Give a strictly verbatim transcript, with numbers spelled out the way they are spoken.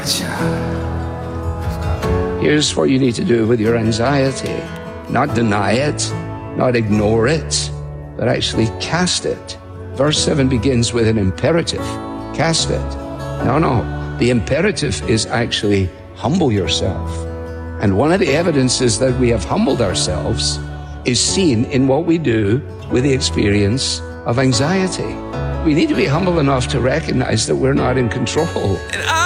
Here's what you need to do with your anxiety. Not deny it, not ignore it, but actually cast it. Verse seven begins with an imperative. Cast it. No, no. The imperative is actually humble yourself. And one of the evidences that we have humbled ourselves is seen in what we do with the experience of anxiety. We need to be humble enough to recognize that we're not in control. And I